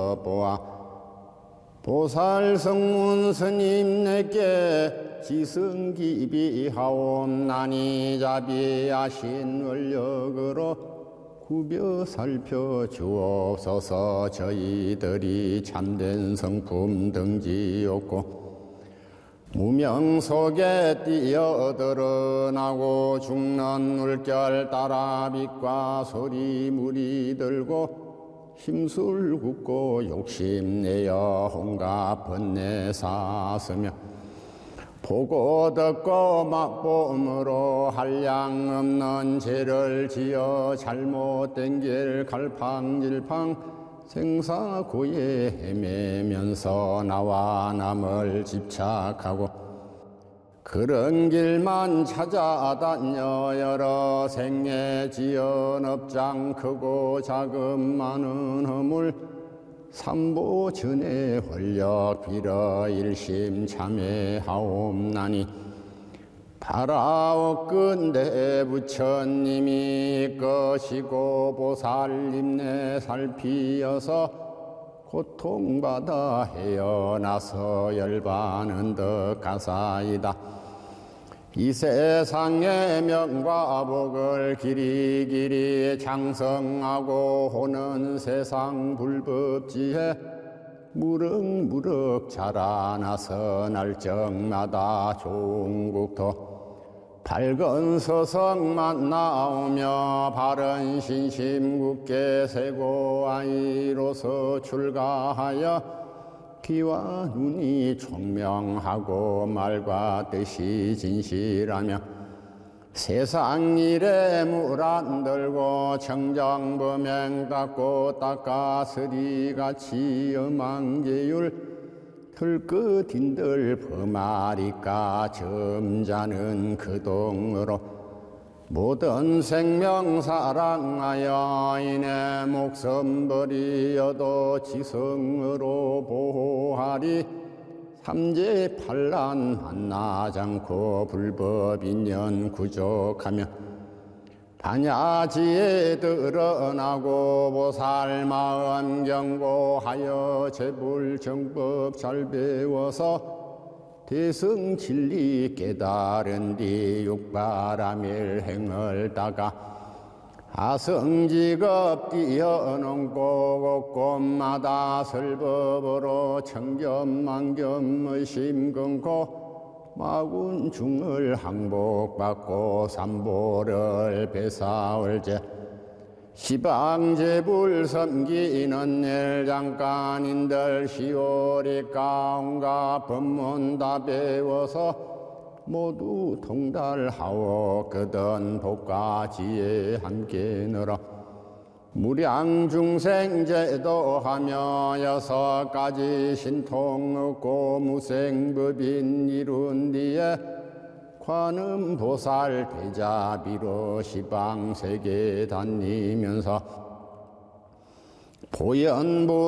두어 보아 보살 성문 스님 내게 지승기비하옵나니 자비하신 원력으로 구벼 살펴 주옵소서. 저희들이 참된 성품 등지없고 무명 속에 뛰어드러나고 죽는 물결 따라 빛과 소리 물이 들고 힘술 굽고 욕심내어 온갖 번뇌 사스며 보고 듣고 맛봄으로 한량 없는 죄를 지어 잘못된 길 갈팡질팡 생사고에 헤매면서 나와 남을 집착하고 그런 길만 찾아다녀 여러 생애 지은 업장 크고 작은 많은 허물 삼보전에 홀려 빌어 일심 참회하옵나니 바라옵건대 부처님이 것이고 보살님네 살피어서 고통받아 헤어나서 열반은 덕가사이다. 이 세상의 명과 복을 길이길이 장성하고 호는 세상 불법지에 무럭무럭 자라나서 날적마다 좋은 국토 밝은 서성만 나오며 바른 신심 굳게 세고 아이로서 출가하여 귀와 눈이 총명하고 말과 뜻이 진실하며 세상 일에 물 안 들고 청정범행 닦고 닦아서리같이 엄한계율 들끝인들 범하리까 점잖은 그동으로 모든 생명 사랑하여 이내 목숨 버리어도 지성으로 보호하리. 삼재 판란 만나지 않고 불법 인연 구족하며 반야지에 드러나고 보살 마음 경고하여 제불 정법 잘 배워서 대승 진리 깨달은 뒤 육바라밀 행을 따가 아성직업 뛰어넘고 곳곳마다 설법으로 청겸만겸의 심금고 마군중을 항복받고 삼보를 배사올제 시방제불 섬기는 일 잠깐인들 시오리까 온갖 법문 다 배워서 모두 통달하오. 그든 복과 지혜 함께 늘어 무량중생 제도하며 6가지 신통 얻고 무생법인 이룬 뒤에 관음보살 대자비로 시방세계 다니면서 보현보